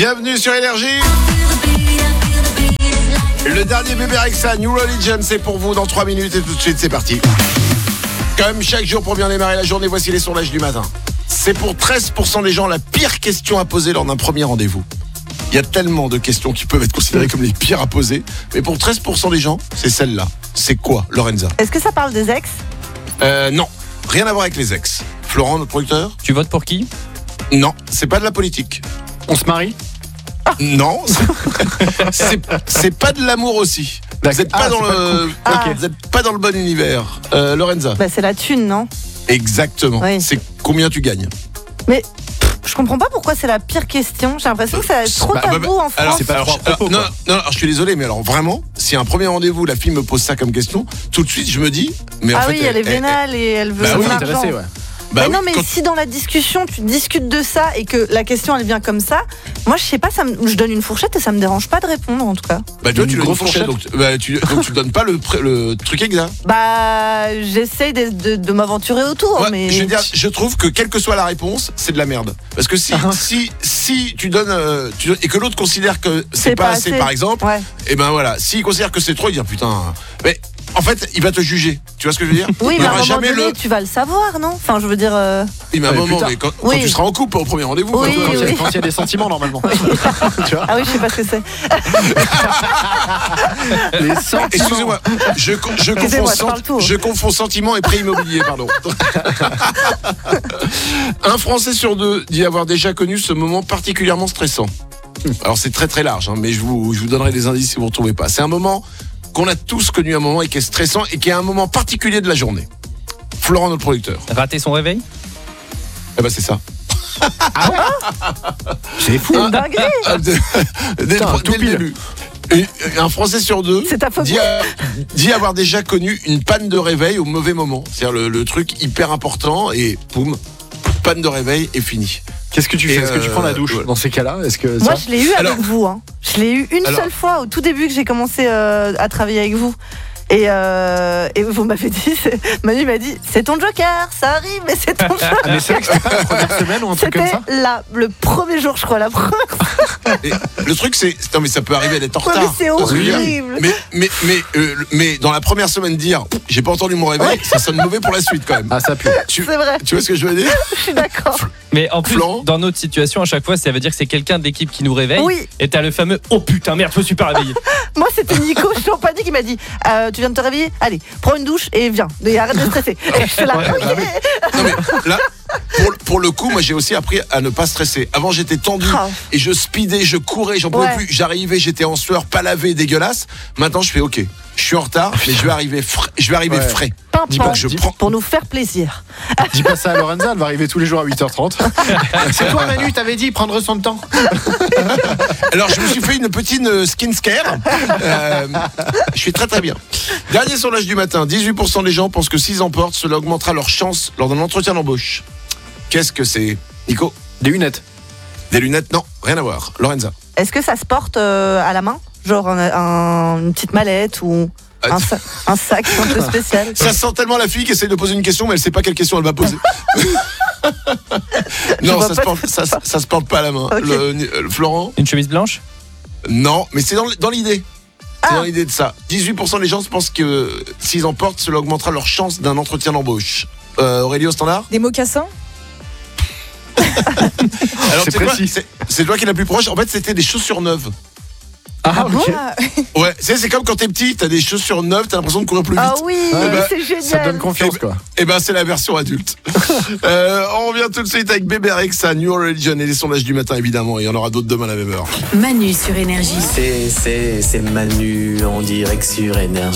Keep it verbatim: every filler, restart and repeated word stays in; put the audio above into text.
Bienvenue sur Énergie. Le dernier bébé Rexha, New Religion, c'est pour vous dans trois minutes et tout de suite c'est parti. Comme chaque jour pour bien démarrer la journée, voici les sondages du matin. C'est pour treize pour cent des gens la pire question à poser lors d'un premier rendez-vous. Il y a tellement de questions qui peuvent être considérées comme les pires à poser, mais pour treize pour cent des gens, c'est celle-là. C'est quoi, Lorenza? Est-ce que ça parle des ex? Euh, non, rien à voir avec les ex. Florent, notre producteur? Tu votes pour qui? Non, c'est pas de la politique. On se marie? Non, c'est, c'est pas de l'amour aussi. Vous êtes pas ah, dans c'est le, pas le couple. Ah. vous êtes pas dans le bon univers. Euh, Lorenza? Bah, c'est la thune, non? Exactement. Oui. C'est combien tu gagnes? Mais pff, je comprends pas pourquoi c'est la pire question. J'ai l'impression que c'est trop Bah, bah, tabou en France. Alors, C'est pas alors, trop à propos, alors, non, quoi. non, alors, je suis désolé, mais alors vraiment, si à un premier rendez-vous, la fille me pose ça comme question, tout de suite, je me dis, mais en ah fait, oui, elle est vénale et elle veut Bah son oui, argent. Intéressé, ouais. bah mais oui, non, mais quand- si dans la discussion tu discutes de ça et que la question elle vient comme ça, moi je sais pas, ça me- je donne une fourchette et ça me dérange pas de répondre en tout cas. bah, toi, Une tu donnes une grosse fourchette, donc, bah, tu, donc tu donnes pas le, pré- le truc exact. Bah j'essaye de, de- de m'aventurer autour, Ouais, mais je veux dire, je trouve que quelle que soit la réponse, c'est de la merde. Parce que si, si, si tu donnes, euh, tu- et que l'autre considère que c'est, pas, assez, par exemple, Ouais. et ben voilà, s'il considère que c'est trop, il dit putain. Mais en fait, il va te juger. Tu vois ce que je veux dire? Oui, Il mais à un aura moment jamais donné, le. tu vas le savoir, non? Enfin, je veux dire. euh, Oui, mais à un Ouais, moment, plus tard. mais quand, quand Oui. tu seras en couple au premier rendez-vous, Oui, quoi, Quand il y a- oui. quand il y a des sentiments, normalement. Tu vois? Ah oui, je sais pas ce que c'est. Les sentiments. Excusez-moi, je, co- je, confonds, Excusez-moi, je sent- parle tout. je confonds sentiment et prêt immobilier, pardon. Un Français sur deux dit avoir déjà connu ce moment particulièrement stressant. Alors c'est très très large, hein, mais je vous, je vous donnerai des indices si vous ne retrouvez pas. C'est un moment qu'on a tous connu, un moment et qui est stressant et qui est un moment particulier de la journée. Florent, notre producteur. Rater son réveil? Eh ben c'est ça. C'est fou. C'est une dinguerie. Ah, de- dès Putain, le, tout dès le pile. début. Et un Français sur deux C'est ta faute. dit, a- dit avoir déjà connu une panne de réveil au mauvais moment. C'est-à-dire le, le truc hyper important et boum, panne de réveil et fini. Qu'est-ce que tu Et fais? Est-ce que tu euh, prends la douche ouais. dans ces cas-là? Est-ce que Moi, ça... je l'ai eu Alors- avec vous. Hein. Je l'ai eu une Alors- seule fois au tout début que j'ai commencé euh, à travailler avec vous. Et, euh, et vous m'avez dit, c'est- Manu m'a dit, c'est ton joker, ça arrive, mais c'est ton joker. Ah, mais c'est vrai que c'était pas la première semaine ou un truc comme C'était ça? là, le premier jour, je crois, la première fois. Et le truc c'est, non mais ça peut arriver d'être en Ouais, retard. mais c'est Tu vois ce que je veux dire horrible. Mais mais mais euh, mais dans la première semaine dire, j'ai pas entendu mon réveil, ça sonne mauvais pour la suite quand même. Ah, ça pue. Tu, C'est vrai, tu vois ce que je veux dire? je suis d'accord. Mais en plus, Florent dans notre situation, à chaque fois, ça veut dire que c'est quelqu'un de l'équipe qui nous réveille. Oui. Et t'as le fameux oh putain, merde, je me suis pas réveillé. Moi, c'était Nico, je suis en panique, il m'a dit, euh, tu viens de te réveiller? Allez, prends une douche et viens. Et arrête de stresser. Et je suis là, Ouais, ok. bah oui. Non mais là, pour, pour le coup, moi j'ai aussi appris à ne pas stresser. Avant j'étais tendu Ah. et je speedais, je courais, j'en pouvais Ouais. plus. J'arrivais, j'étais en sueur, pas lavé, dégueulasse. Maintenant je fais ok, je suis en retard, mais je vais arriver frais. Je vais arriver Ouais. frais. Pimpant, Donc je prends. pour nous faire plaisir. Dis pas ça à Lorenza, elle va arriver tous les jours à huit heures trente. C'est toi, Manu, t'avais dit prendre son temps. Alors je me suis fait une petite euh, skin scare. Euh, je suis très très bien. Dernier sondage du matin, dix-huit pour cent des gens pensent que s'ils emportent, cela augmentera leur chance lors d'un entretien d'embauche. Qu'est-ce que c'est, Nico? Des lunettes. Des lunettes? Non, rien à voir. Lorenza? Est-ce que ça se porte euh, à la main? Genre un- un- une petite mallette ou un, sa- un sac un peu spécial? Ça sent tellement la fille qui essaie de poser une question, mais elle sait pas quelle question elle va poser. non, vois ça se, pas porte, ce que ça, ça ça se porte pas à la main. Ok. Le, le- Florent? Une chemise blanche? Non, mais c'est dans, dans l'idée. C'est Ah. dans l'idée de ça. dix-huit pour cent des gens pensent que s'ils en portent, cela augmentera leur chance d'un entretien d'embauche. Euh, Aurélie au standard? Des mocassins? Alors C'est c'est quoi précis. C'est c'est toi qui es la plus proche. En fait, c'était des chaussures neuves. Ah, ok. Ah, Ouais, c'est c'est comme quand t'es petit, t'as des chaussures neuves, t'as l'impression de courir plus vite. Ah oui, Ouais, bah, c'est génial. Ça te donne confiance, quoi. Et ben c'est la version adulte. euh, on revient tout de suite avec Bébé Rexha, New Religion et les sondages du matin évidemment. Et il y en aura d'autres demain à la même heure. Manu sur Énergie. C'est, c'est, c'est Manu en direct sur Énergie.